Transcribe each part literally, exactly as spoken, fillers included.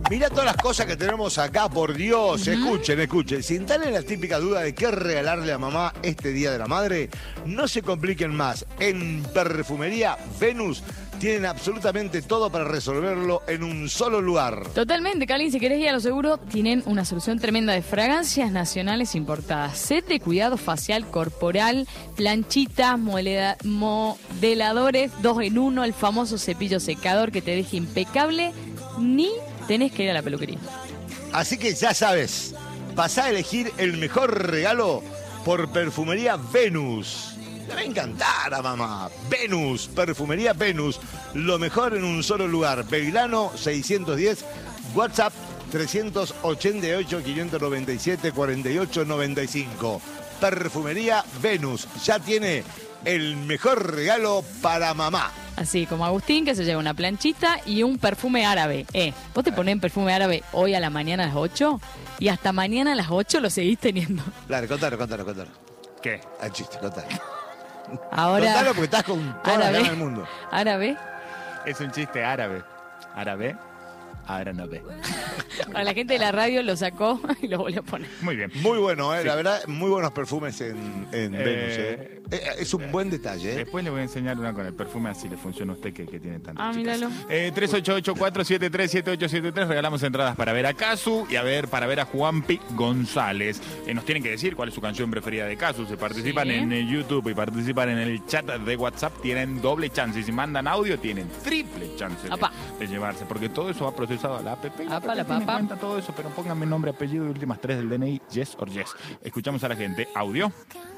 Mirá todas las cosas que tenemos acá, por Dios. Uh-huh. Escuchen, escuchen. Si están en la típica duda de qué regalarle a mamá este Día de la Madre, no se compliquen más. En Perfumería Venus tienen absolutamente todo para resolverlo en un solo lugar. Totalmente, Cali. Si querés ir a lo seguro, tienen una solución tremenda de fragancias nacionales importadas. Set de cuidado facial corporal, planchitas, moleda, modeladores, dos en uno, el famoso cepillo secador que te deja impecable. Ni tenés que ir a la peluquería. Así que ya sabes, pasá a elegir el mejor regalo por Perfumería Venus. Le va a encantar a mamá. Venus, Perfumería Venus. Lo mejor en un solo lugar. Belgrano seiscientos diez, WhatsApp trescientos ochenta y ocho, quinientos noventa y siete, cuarenta y ocho noventa y cinco. Perfumería Venus. Ya tiene el mejor regalo para mamá. Así como Agustín, que se lleva una planchita y un perfume árabe. Eh, vos te ponés perfume árabe hoy a la mañana a las ocho y hasta mañana a las ocho lo seguís teniendo. Claro, contalo, contalo, contalo. ¿Qué? Al chiste, contalo. Ahora, contalo porque estás con toda la gana del mundo. ¿Árabe? Es un chiste árabe. ¿Árabe? Ahora no ve. Para la gente de la radio lo sacó y lo volvió a poner. Muy bien. Muy bueno, ¿eh? Sí. La verdad, muy buenos perfumes en, en eh, Venus. ¿eh? Es un buen detalle. ¿eh? Después le voy a enseñar una con el perfume, así le funciona a usted que, que tiene tantas Ah, chicas. míralo. Eh, tres ocho ocho, cuatro siete tres, siete ocho siete tres. Regalamos entradas para ver a Casu y a ver para ver a Juanpi González. Eh, nos tienen que decir cuál es su canción preferida de Casu. Se participan sí. en el YouTube y participan en el chat de WhatsApp. Tienen doble chance. Y si mandan audio, tienen triple chance de, de llevarse. Porque todo eso va procesado a la app. Apa, la papá. Cuenta todo eso, pero pónganme nombre, apellido y últimas tres del D N I, yes or yes. Escuchamos a la gente. Audio.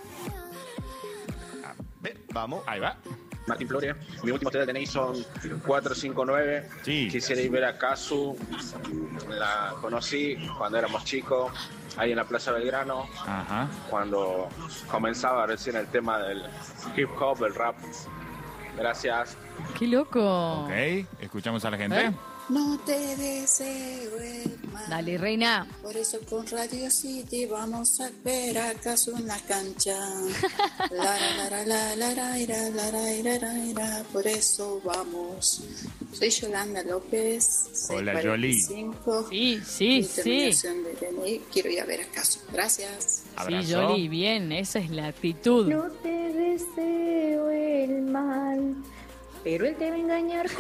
A ver, vamos, ahí va. Martín Floria, mi último tres del D N I son cuatro cinco nueve. Sí. Quisiera ir ver a Casu. La conocí cuando éramos chicos, ahí en la Plaza Belgrano. Ajá. Cuando comenzaba recién el tema del hip hop, el rap. Gracias. ¡Qué loco! Ok, escuchamos a la gente. ¿Eh? No te deseo el mal. Dale, reina. Por eso con Radio City vamos a ver acaso en la cancha. La la la la la la la la la la la. Por eso vamos. Soy Yolanda López. Hola, Yoli. Sí, sí, sí. De Quiero ir a ver acaso. Gracias. Abrazo. Sí, Yoli, bien. Esa es la actitud. No te deseo el mal, pero él te va a engañar con